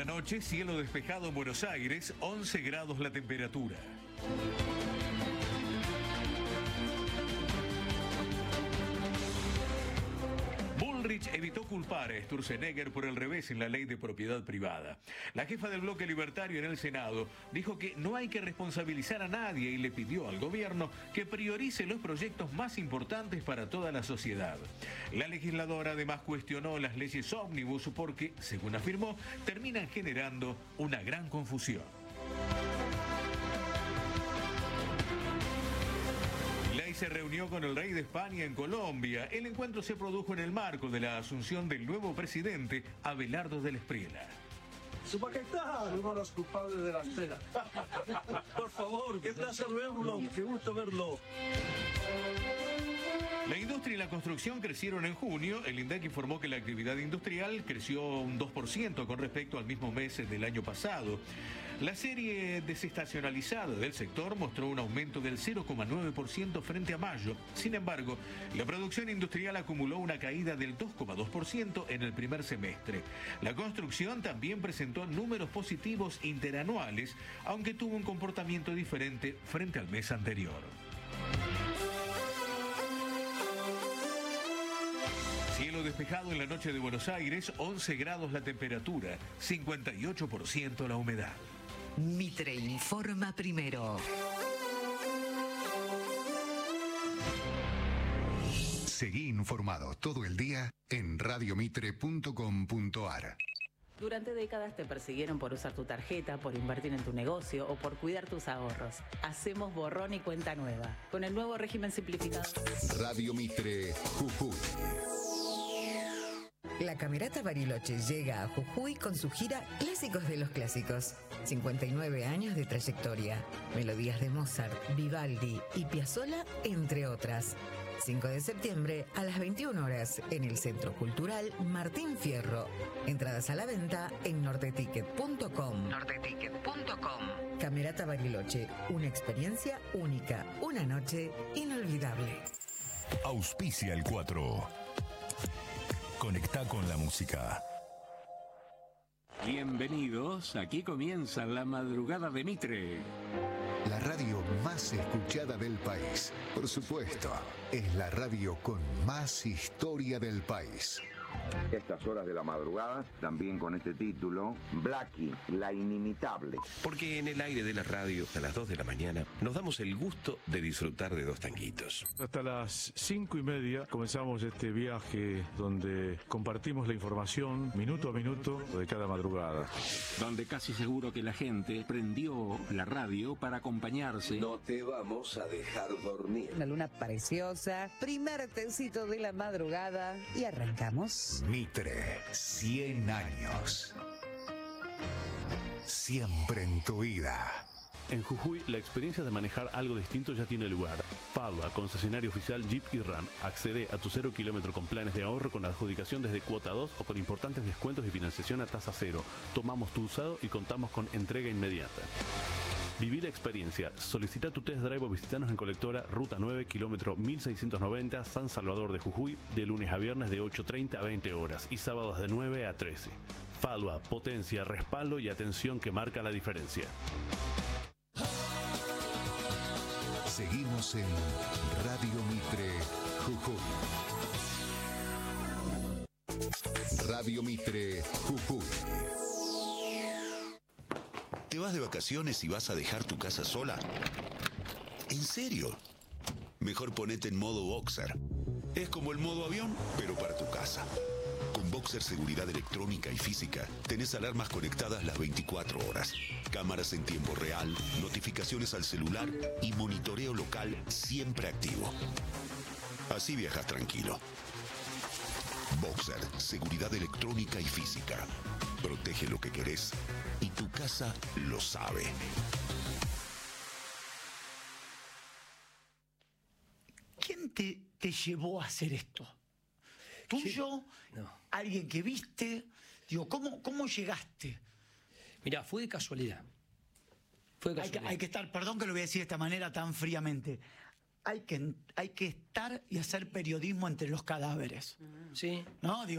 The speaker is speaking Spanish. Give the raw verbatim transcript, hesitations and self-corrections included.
la noche, cielo despejado en Buenos Aires, once grados la temperatura. Bullrich evitó culpar a Sturzenegger por el revés en la ley de propiedad privada. La jefa del bloque libertario en el Senado dijo que no hay que responsabilizar a nadie y le pidió al gobierno que priorice los proyectos más importantes para toda la sociedad. La legisladora además cuestionó las leyes ómnibus porque, según afirmó, terminan generando una gran confusión. Se reunió con el rey de España en Colombia. El encuentro se produjo en el marco de la asunción del nuevo presidente, Abelardo del Espriella. Su majestad, uno de los culpables de la espera. Por favor, qué placer verlo, qué gusto verlo. La industria y la construcción crecieron en junio. El INDEC informó que la actividad industrial creció un dos por ciento con respecto al mismo mes del año pasado. La serie desestacionalizada del sector mostró un aumento del cero coma nueve por ciento frente a mayo. Sin embargo, la producción industrial acumuló una caída del dos coma dos por ciento en el primer semestre. La construcción también presentó números positivos interanuales, aunque tuvo un comportamiento diferente frente al mes anterior. Cielo despejado en la noche de Buenos Aires, once grados la temperatura, cincuenta y ocho por ciento la humedad. Mitre informa primero. Seguí informado todo el día en radio mitre punto com punto ar. Durante décadas te persiguieron por usar tu tarjeta, por invertir en tu negocio o por cuidar tus ahorros. Hacemos borrón y cuenta nueva. Con el nuevo régimen simplificado. Radio Mitre, Jujuy. La Camerata Bariloche llega a Jujuy con su gira Clásicos de los Clásicos. cincuenta y nueve años de trayectoria. Melodías de Mozart, Vivaldi y Piazzolla, entre otras. cinco de septiembre a las veintiuna horas en el Centro Cultural Martín Fierro. Entradas a la venta en norteticket punto com. norteticket punto com. Camerata Bariloche, una experiencia única, una noche inolvidable. Auspicia el cuatro. Conecta con la música. Bienvenidos, aquí comienza la madrugada de Mitre. La radio más escuchada del país. Por supuesto, es la radio con más historia del país. Estas horas de la madrugada, también con este título, Blackie, la inimitable. Porque en el aire de la radio, a las dos de la mañana, nos damos el gusto de disfrutar de dos tanguitos. Hasta las cinco y media comenzamos este viaje donde compartimos la información minuto a minuto de cada madrugada. Donde casi seguro que la gente prendió la radio para acompañarse. No te vamos a dejar dormir. Una luna preciosa, primer tecito de la madrugada y arrancamos. Mitre, cien años. Siempre en tu vida. En Jujuy, la experiencia de manejar algo distinto ya tiene lugar. Falva, concesionario oficial Jeep y Ram. Accede a tu cero kilómetro con planes de ahorro con adjudicación desde cuota dos o con importantes descuentos y financiación a tasa cero. Tomamos tu usado y contamos con entrega inmediata. Viví la experiencia. Solicita tu test drive o visitanos en Colectora, Ruta nueve, kilómetro mil seiscientos noventa, San Salvador de Jujuy, de lunes a viernes de ocho treinta a veinte horas y sábados de nueve a trece. Falva, potencia, respaldo y atención que marca la diferencia. Seguimos en Radio Mitre, Jujuy. Radio Mitre, Jujuy. ¿Te vas de vacaciones y vas a dejar tu casa sola? ¿En serio? Mejor ponete en modo Boxer. Es como el modo avión, pero para tu casa. Con Boxer Seguridad Electrónica y Física, tenés alarmas conectadas las veinticuatro horas, cámaras en tiempo real, notificaciones al celular y monitoreo local siempre activo. Así viajas tranquilo. Boxer Seguridad Electrónica y Física. Protege lo que querés y tu casa lo sabe. ¿Quién te, te llevó a hacer esto? ¿Tuyo? No. ¿Alguien que viste? Digo, ¿cómo, cómo llegaste? Mirá, fue de casualidad. Fue de casualidad. Hay que, hay que estar, perdón que lo voy a decir de esta manera tan fríamente. Hay que, hay que estar y hacer periodismo entre los cadáveres. Sí. ¿No? Digo,